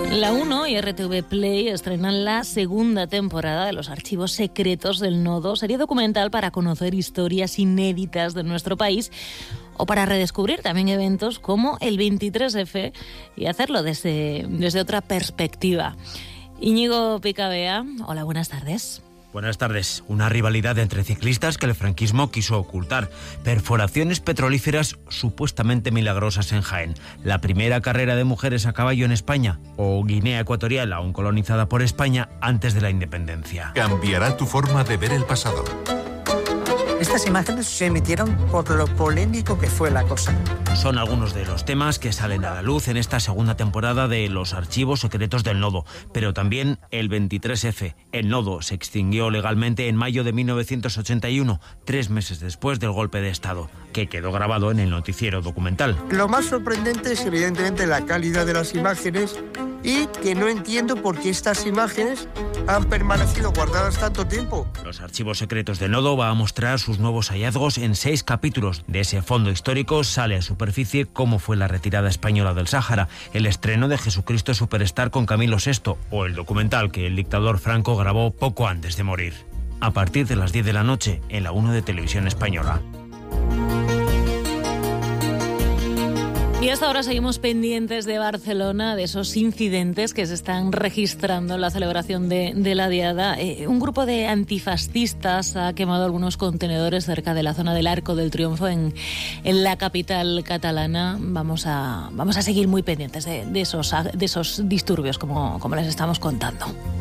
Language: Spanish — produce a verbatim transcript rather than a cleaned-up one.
La uno y R T V Play estrenan la segunda temporada de Los Archivos Secretos del Nodo, serie documental para conocer historias inéditas de nuestro país o para redescubrir también eventos como el veintitrés efe y hacerlo desde, desde otra perspectiva. Íñigo Picabea, hola, buenas tardes. Buenas tardes. Una rivalidad entre ciclistas que el franquismo quiso ocultar. Perforaciones petrolíferas supuestamente milagrosas en Jaén. La primera carrera de mujeres a caballo en España. O Guinea Ecuatorial, aún colonizada por España antes de la independencia. Cambiará tu forma de ver el pasado. Estas imágenes se emitieron por lo polémico que fue la cosa. Son algunos de los temas que salen a la luz en esta segunda temporada de Los Archivos Secretos del Nodo, pero también el veintitrés efe. El Nodo se extinguió legalmente en mayo de mil novecientos ochenta y uno, tres meses después del golpe de Estado, que quedó grabado en el noticiero documental. Lo más sorprendente es evidentemente la calidad de las imágenes y que no entiendo por qué estas imágenes han permanecido guardadas tanto tiempo. Los Archivos Secretos del Nodo va a mostrar sus nuevos hallazgos en seis capítulos. De ese fondo histórico sale a superficie cómo fue la retirada española del Sáhara, el estreno de Jesucristo Superstar con Camilo sexto o el documental que el dictador Franco grabó poco antes de morir. A partir de las diez de la noche en la uno de Televisión Española. Y hasta ahora seguimos pendientes de Barcelona, de esos incidentes que se están registrando en la celebración de, de la Diada. Eh, un grupo de antifascistas ha quemado algunos contenedores cerca de la zona del Arco del Triunfo en, en la capital catalana. Vamos a, vamos a seguir muy pendientes de, de, esos, de esos disturbios, como, como les estamos contando.